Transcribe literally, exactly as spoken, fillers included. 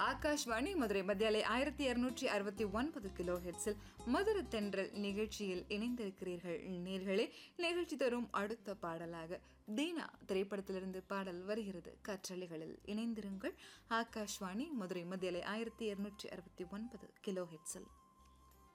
ஆகாஷ்வாணி மதுரை மத்தியாலை ஆயிரத்தி இருநூற்றி அறுபத்தி ஒன்பது கிலோ ஹெட்ஸில் மதுரை தென்றல் நிகழ்ச்சியில் இணைந்திருக்கிறீர்கள் நேர்களே. நிகழ்ச்சி தரும் அடுத்த பாடலாக தீனா திரைப்படத்திலிருந்து பாடல் வருகிறது. கற்றலைகளில் இணைந்திருங்கள். ஆகாஷ்வாணி மதுரை மத்தியாலை ஆயிரத்தி இருநூற்றி அறுபத்தி ஒன்பது கிலோ ஹெட்ஸில்